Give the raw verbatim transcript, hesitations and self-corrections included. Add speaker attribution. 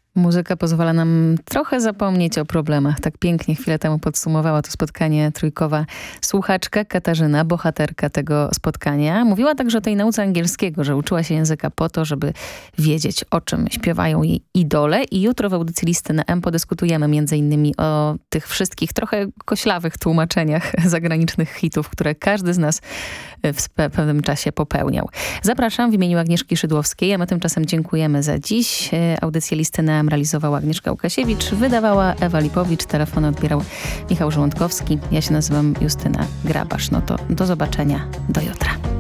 Speaker 1: Muzyka pozwala nam trochę zapomnieć o problemach. Tak pięknie chwilę temu podsumowała to spotkanie trójkowa słuchaczka Katarzyna, bohaterka tego spotkania. Mówiła także o tej nauce angielskiego, że uczyła się języka po to, żeby wiedzieć, o czym śpiewają jej idole. I jutro w audycji Listy na M podyskutujemy między innymi o tych wszystkich trochę koślawych tłumaczeniach zagranicznych hitów, które każdy z nas w pewnym czasie popełniał. Zapraszam w imieniu Agnieszki Szydłowskiej, a my tymczasem dziękujemy za dziś. Audycję Listy na M realizowała Agnieszka Łukasiewicz, wydawała Ewa Lipowicz, telefon odbierał Michał Żołądkowski. Ja się nazywam Justyna Grabasz. No to do zobaczenia, do jutra.